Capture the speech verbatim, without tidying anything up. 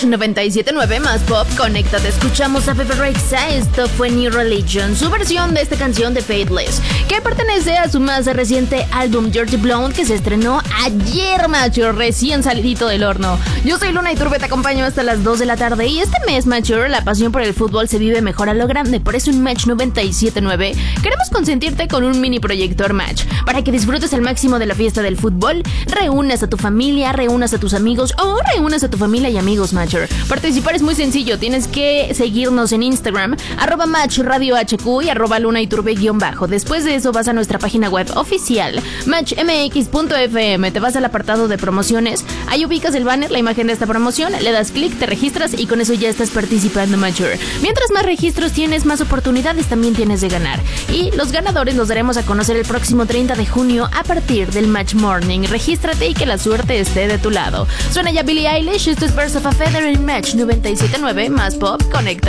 noventa y siete punto nueve más pop, conéctate, escuchamos a Pepe Rexha. Esto fue New Religion, su versión de esta canción de Faithless, que pertenece a su más reciente álbum Dirty Blonde, que se estrenó ayer, macho, recién salidito del horno. Yo soy Luna Iturbe, te acompaño hasta las dos de la tarde, y este mes, macho, la pasión por el fútbol se vive mejor a lo grande. Por eso en Match noventa y siete punto nueve queremos consentirte con un mini proyector Match, para que disfrutes al máximo de la fiesta del fútbol, reúnas a tu familia, reúnas a tus amigos o reúnas a tu familia y amigos, macho. Participar es muy sencillo, tienes que seguirnos en Instagram, arroba Match Radio H Q y arroba Luna Iturbe guión bajo. Después de eso vas a nuestra página web oficial, match m x punto f m, te vas al apartado de promociones, ahí ubicas el banner, la imagen de esta promoción, le das clic, te registras y con eso ya estás participando, Mature. Mientras más registros tienes, más oportunidades también tienes de ganar. Y los ganadores los daremos a conocer el próximo treinta de junio a partir del Match Morning. Regístrate y que la suerte esté de tu lado. Suena ya Billie Eilish, esto es Birds of a Feather en Match noventa y siete punto nueve más pop, conecta.